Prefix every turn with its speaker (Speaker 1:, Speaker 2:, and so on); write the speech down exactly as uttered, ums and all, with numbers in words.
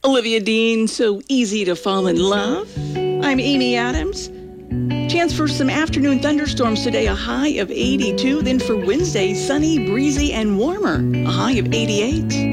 Speaker 1: Olivia Dean, so easy to fall in love. I'm Amy Adams. Chance for some afternoon thunderstorms today, a high of eighty-two. Then for Wednesday, sunny, breezy, and warmer, a high of eighty-eight.